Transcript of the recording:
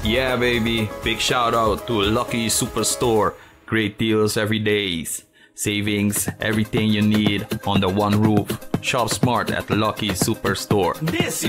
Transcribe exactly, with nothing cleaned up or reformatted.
Yeah, baby. Big shout out to Lucky Superstore. Great deals every day. Savings, everything you need on the one roof. Shop smart at Lucky Superstore. This